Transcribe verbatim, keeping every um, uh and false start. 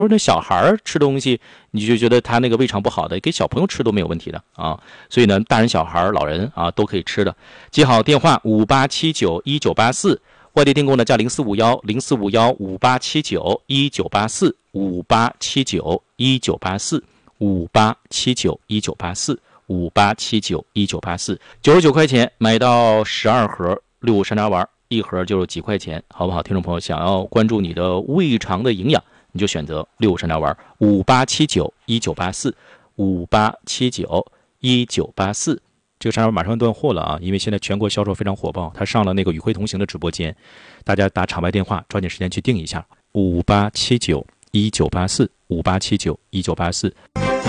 说那小孩吃东西，你就觉得他那个胃肠不好的，给小朋友吃都没有问题的啊。所以呢，大人、小孩、老人啊都可以吃的。记好电话五八七九一九八四，外地订购呢加零四五幺零四五幺五八七九一九八四五八七九一九八四五八七九一九八四五八七九一九八四，九十九块钱买到十二盒六山楂丸，一盒就是几块钱，好不好？听众朋友想要关注你的胃肠的营养，你就选择六山楂丸五八七九一九八四五八七九一九八四。这个山楂丸马上断货了啊，因为现在全国销售非常火爆，它上了那个与会同行的直播间，大家打场外电话，抓紧时间去订一下五八七九一九八四五八七九一九八四。